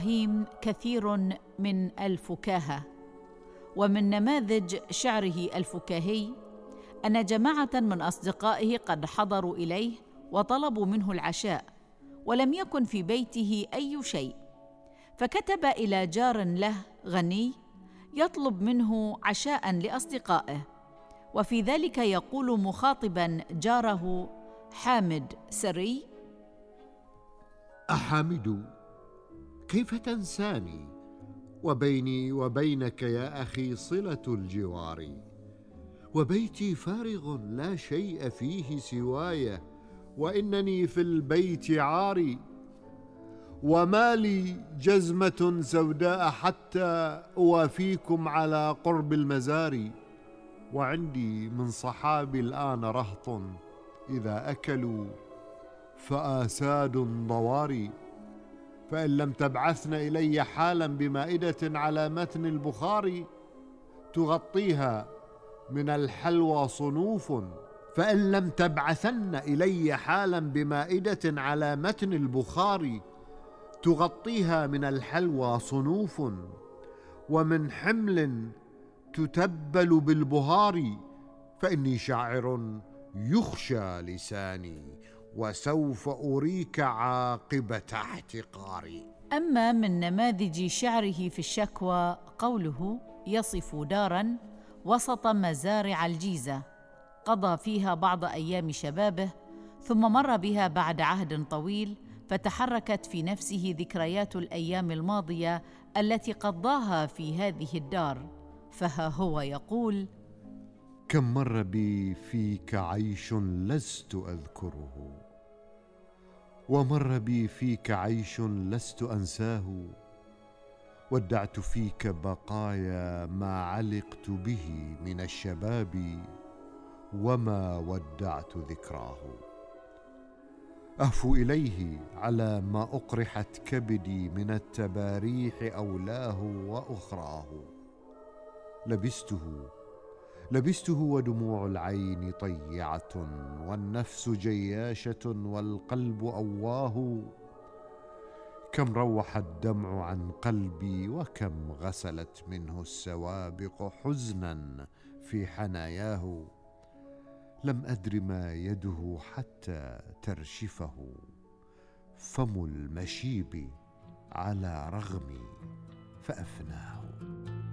إبراهيم كثير من الفكاهة، ومن نماذج شعره الفكاهي أن جماعة من أصدقائه قد حضروا إليه وطلبوا منه العشاء، ولم يكن في بيته أي شيء، فكتب إلى جار له غني يطلب منه عشاء لأصدقائه، وفي ذلك يقول مخاطباً جاره حامد سري: أحامد، كيف تنساني وبيني وبينك يا أخي صلة الجوار، وبيتي فارغ لا شيء فيه سواي، وإنني في البيت عاري، وما لي جزمة سوداء حتى أوافيكم على قرب المزار، وعندي من صحابي الآن رهط إذا أكلوا فآساد ضواري، فإن لم تبعثن إلي حالا بمائدة على متن البخاري تغطيها من الحلوى صنوف، فإن لم تبعثن إلي حالا بمائدة على متن البخاري تغطيها من الحلوى صنوف، ومن حمل تتبل بالبهار، فإني شاعر يخشى لساني وسوف أريك عاقبة احتقاري. أما من نماذج شعره في الشكوى قوله يصف داراً وسط مزارع الجيزة قضى فيها بعض أيام شبابه، ثم مر بها بعد عهد طويل، فتحركت في نفسه ذكريات الأيام الماضية التي قضاها في هذه الدار، فها هو يقول: كم مر بي فيك عيش لست أذكره، ومر بي فيك عيش لست أنساه، ودعت فيك بقايا ما علقت به من الشباب، وما ودعت ذكراه، أهفو إليه على ما أقرحت كبدي من التباريح أولاه وأخراه، لبسته ودموع العين طيعة، والنفس جياشة والقلب أواه، كم روح الدمع عن قلبي، وكم غسلت منه السوابق حزنا في حناياه، لم أدر ما يده حتى ترشفه، فم المشيب على رغمي فأفناه.